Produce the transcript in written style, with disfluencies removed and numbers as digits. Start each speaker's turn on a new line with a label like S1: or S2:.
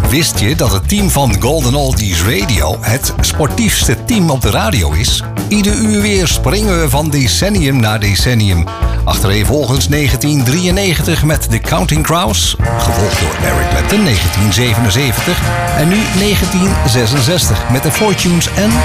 S1: Wist je dat het team van Golden Oldies Radio het sportiefste team op de radio is? Ieder uur weer springen we van decennium naar decennium. Achtereenvolgens 1993 met The Counting Crows, gevolgd door Eric Clapton 1977 en nu 1966 met The Fortunes en